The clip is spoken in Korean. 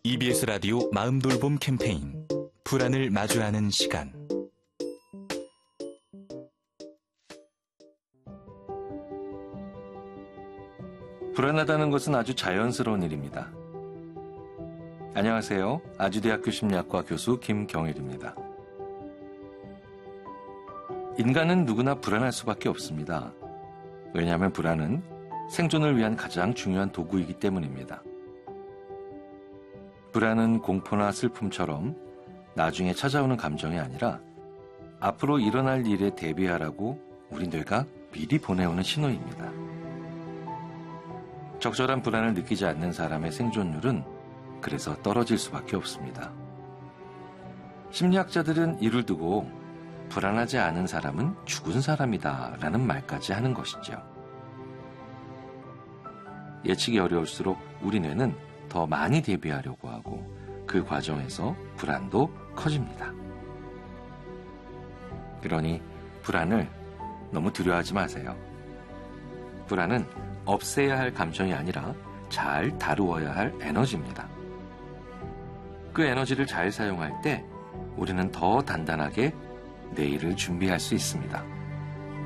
EBS 라디오 마음돌봄 캠페인 불안을 마주하는 시간. 불안하다는 것은 아주 자연스러운 일입니다. 안녕하세요. 아주대학교 심리학과 교수 김경일입니다. 인간은 누구나 불안할 수밖에 없습니다. 왜냐하면 불안은 생존을 위한 가장 중요한 도구이기 때문입니다. 불안은 공포나 슬픔처럼 나중에 찾아오는 감정이 아니라 앞으로 일어날 일에 대비하라고 우리 뇌가 미리 보내오는 신호입니다. 적절한 불안을 느끼지 않는 사람의 생존율은 그래서 떨어질 수밖에 없습니다. 심리학자들은 이를 두고 불안하지 않은 사람은 죽은 사람이다 라는 말까지 하는 것이죠. 예측이 어려울수록 우리 뇌는 더 많이 대비하려고 하고 그 과정에서 불안도 커집니다. 그러니 불안을 너무 두려워하지 마세요. 불안은 없애야 할 감정이 아니라 잘 다루어야 할 에너지입니다. 그 에너지를 잘 사용할 때 우리는 더 단단하게 내일을 준비할 수 있습니다.